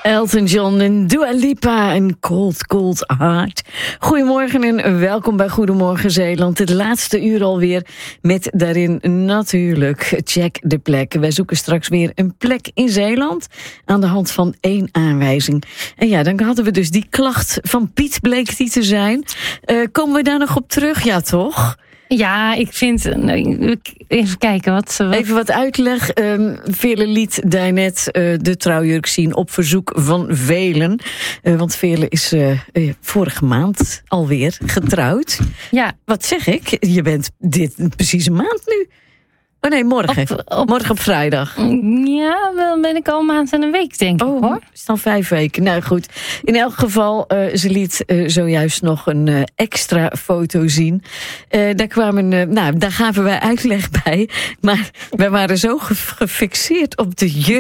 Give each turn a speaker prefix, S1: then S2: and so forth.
S1: Elton John en Dua Lipa en Cold Cold Heart. Goedemorgen en welkom bij Goedemorgen Zeeland. Het laatste uur alweer met daarin natuurlijk Check de Plek. Wij zoeken straks weer een plek in Zeeland aan de hand van 1 aanwijzing. En ja, dan hadden we dus die klacht van Piet, bleek die te zijn. Komen we daar nog op terug? Ja, toch?
S2: Ja, ik vind... Even kijken, wat...
S1: Even wat uitleg. Veerle liet daarnet de trouwjurk zien op verzoek van velen. Want Veerle is vorige maand alweer getrouwd.
S2: Ja.
S1: Wat zeg ik? Je bent precies een maand nu. Oh nee, morgen. Morgen op vrijdag.
S2: Ja, dan ben ik al een maand en een week, denk ik, hoor.
S1: Het is dan 5 weken. Nou goed, in elk geval, ze liet zojuist nog een extra foto zien. Daar gaven wij uitleg bij. Maar wij waren zo gefixeerd op de jurk